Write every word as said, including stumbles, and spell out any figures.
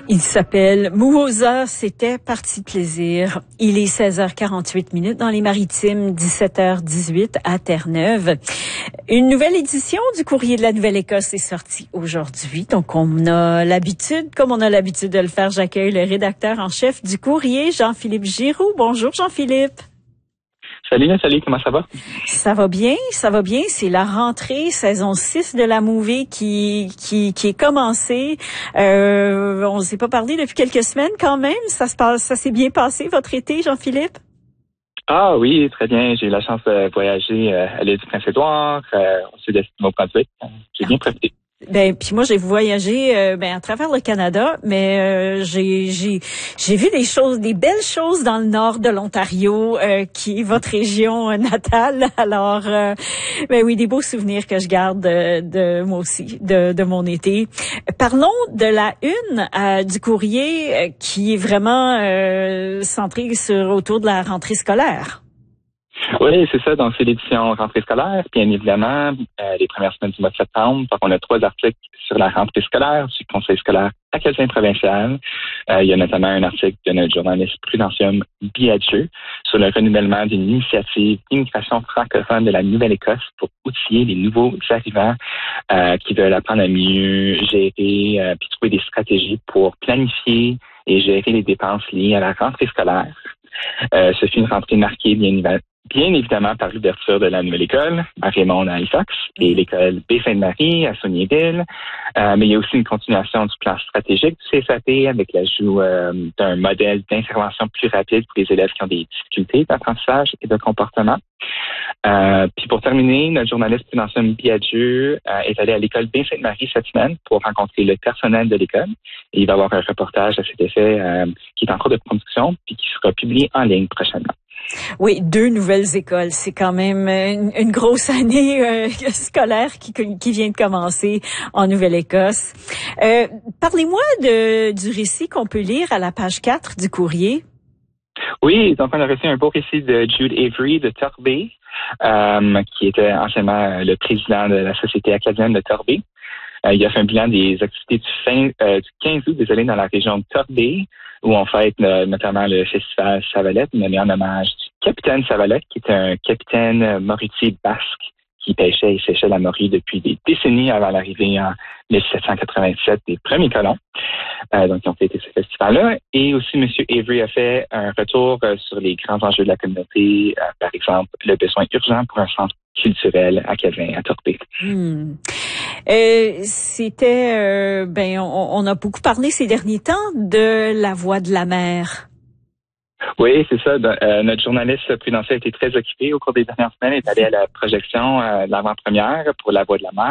Il s'appelle Mouhosa, c'était Parti de plaisir. Il est seize heures quarante-huit minutes dans les Maritimes, dix-sept heures dix-huit à Terre-Neuve. Une nouvelle édition du Courrier de la Nouvelle-Écosse est sortie aujourd'hui. Donc, on a l'habitude, comme on a l'habitude de le faire, j'accueille le rédacteur en chef du Courrier, Jean-Philippe Giroux. Bonjour, Jean-Philippe. Salut Nathalie, comment ça va? Ça va bien, ça va bien. C'est la rentrée, saison six de la Movie qui qui qui est commencée. Euh, on ne s'est pas parlé depuis quelques semaines quand même. Ça se passe, ça s'est bien passé votre été, Jean-Philippe? Ah oui, très bien. J'ai eu la chance de voyager euh, à l'île du Prince-Édouard. Euh, on s'est destiné au Brunswick. J'ai bien profité. Ben puis moi j'ai voyagé euh, ben à travers le Canada, mais euh, j'ai j'ai j'ai vu des choses, des belles choses dans le nord de l'Ontario, euh, qui est votre région natale. Alors euh, ben oui, des beaux souvenirs que je garde de, de moi aussi de de mon été. Parlons de la une euh, du Courrier euh, qui est vraiment euh, centrée sur autour de la rentrée scolaire. Oui, c'est ça. Donc, c'est l'édition rentrée scolaire. Bien évidemment, euh, les premières semaines du mois de septembre. Donc, on a trois articles sur la rentrée scolaire du Conseil scolaire acadien provincial. Euh, il y a notamment un article de notre journaliste Prudentium Biadieu sur le renouvellement d'une initiative d'immigration francophone de la Nouvelle-Écosse pour outiller les nouveaux arrivants euh, qui veulent apprendre à mieux gérer euh, puis trouver des stratégies pour planifier et gérer les dépenses liées à la rentrée scolaire. Euh, ce fut une rentrée marquée bien évidemment Bien évidemment par l'ouverture de la nouvelle école à Raymond à Halifax et l'école Baie-Sainte-Marie à Saunier-Ville. Euh, mais il y a aussi une continuation du plan stratégique du C S A P avec l'ajout euh, d'un modèle d'intervention plus rapide pour les élèves qui ont des difficultés d'apprentissage et de comportement. Euh, puis pour terminer, notre journaliste Prudentium Biadieu euh, est allé à l'école Baie-Sainte-Marie cette semaine pour rencontrer le personnel de l'école. Et il va y avoir un reportage à cet effet euh, qui est en cours de production puis qui sera publié en ligne prochainement. Oui, deux nouvelles écoles. C'est quand même une, une grosse année euh, scolaire qui, qui vient de commencer en Nouvelle-Écosse. Euh, parlez-moi de, du récit qu'on peut lire à la page quatre du Courrier. Oui, donc on a reçu un beau récit de Jude Avery de Torbay, euh, qui était anciennement le président de la Société acadienne de Torbay. Euh, il a fait un bilan des activités du, fin, euh, du quinze août, désolé, dans la région de Torbay, où on fête euh, notamment le festival Savalette, nommé en hommage du capitaine Savalette, qui était un capitaine moritier basque qui pêchait et séchait la morue depuis des décennies avant l'arrivée en mille sept cent quatre-vingt-sept des premiers colons. Euh, donc, ils ont fêté ce festival-là. Et aussi, M. Avery a fait un retour euh, sur les grands enjeux de la communauté, euh, par exemple, le besoin urgent pour un centre culturel acadien à Torbay. Hmm. Euh, c'était, euh, ben, on, on a beaucoup parlé ces derniers temps de la voix de la mer. Oui, c'est ça. Euh, notre journaliste Prudentiel a été très occupé au cours des dernières semaines. Elle est allé à la projection euh, de l'avant-première pour La Voix de la mer.